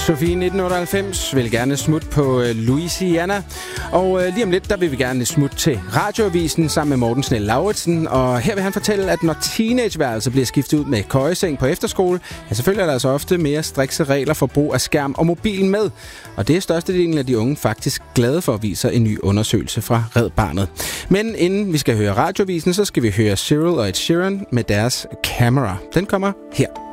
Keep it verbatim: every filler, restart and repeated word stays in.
Sofie nitten otteoghalvfems vil gerne smutte på Louisiana, og lige om lidt, der vil vi gerne smutte til Radioavisen sammen med Morten Snell Lauritsen, og her vil han fortælle, at når teenageværelser bliver skiftet ud med køjeseng på efterskole, ja, selvfølgelig er der altså ofte mere strikse regler for brug af skærm og mobil med, og det er størstedelen af de unge faktisk glade for, viser en ny undersøgelse fra Red Barnet. Men inden vi skal høre Radioavisen, så skal vi høre Cyril og Ed Sheeran med deres Camera. Den kommer her.